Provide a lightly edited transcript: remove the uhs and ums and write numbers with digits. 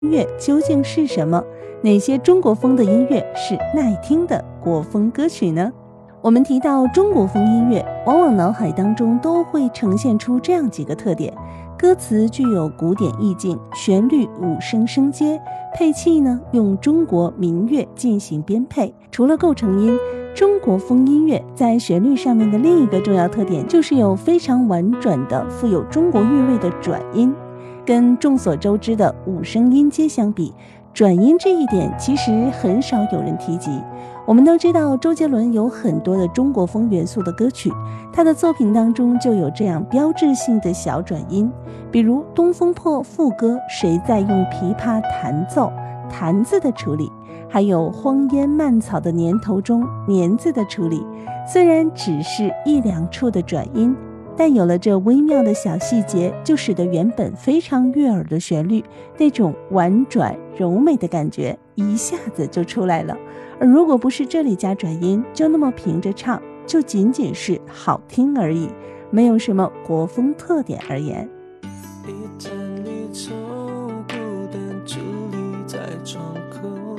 音乐究竟是什么？哪些中国风的音乐是耐听的国风歌曲呢？我们提到中国风音乐，往往脑海当中都会呈现出这样几个特点：歌词具有古典意境，旋律五声升阶，配器呢用中国民乐进行编配。除了构成音，中国风音乐在旋律上面的另一个重要特点就是有非常婉转的富有中国韵味的转音。跟众所周知的五声音阶相比，转音这一点其实很少有人提及。我们都知道周杰伦有很多的中国风元素的歌曲，他的作品当中就有这样标志性的小转音，比如《东风破》副歌谁在用琵琶弹奏，弹字的处理，还有《荒烟蔓草的年头》中年字的处理，虽然只是一两处的转音，但有了这微妙的小细节，就使得原本非常悦耳的旋律那种婉转柔美的感觉一下子就出来了。而如果不是这里加转音，就那么平着唱，就仅仅是好听而已，没有什么国风特点而言。 一直